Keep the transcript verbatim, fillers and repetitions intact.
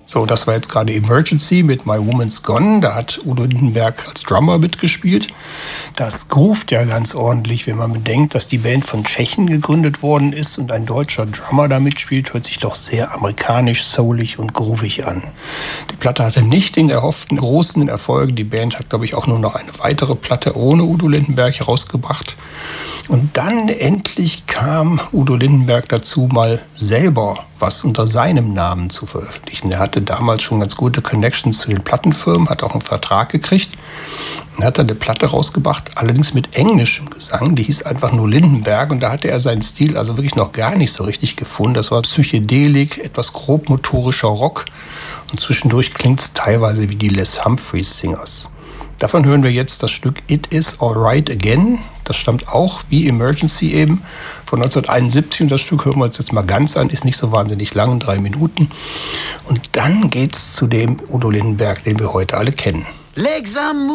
So, das war jetzt gerade Emergency mit My Woman's Gone. Da hat Udo Lindenberg als Drummer mitgespielt. Das groovt ja ganz ordentlich, wenn man bedenkt, dass die Band von Tschechen gegründet worden ist und ein deutscher Drummer da mitspielt, hört sich doch sehr amerikanisch, soulig und groovig an. Die Platte hatte nicht den erhofften großen Erfolg. Die Band hat, glaube ich, auch nur noch eine weitere Platte ohne Udo Lindenberg herausgebracht. Und dann endlich kam Udo Lindenberg dazu, mal selber was unter seinem Namen zu veröffentlichen. Er hatte damals schon ganz gute Connections zu den Plattenfirmen, hat auch einen Vertrag gekriegt und hat dann eine Platte rausgebracht, allerdings mit englischem Gesang. Die hieß einfach nur Lindenberg und da hatte er seinen Stil also wirklich noch gar nicht so richtig gefunden. Das war Psychedelik, etwas grobmotorischer Rock und zwischendurch klingt es teilweise wie die Les Humphreys Singers. Davon hören wir jetzt das Stück It Is Alright Again. Das stammt auch, wie Emergency eben, von neunzehnhunderteinundsiebzig. Und das Stück hören wir uns jetzt mal ganz an. Ist nicht so wahnsinnig lang, drei Minuten. Und dann geht's zu dem Udo Lindenberg, den wir heute alle kennen. Legs am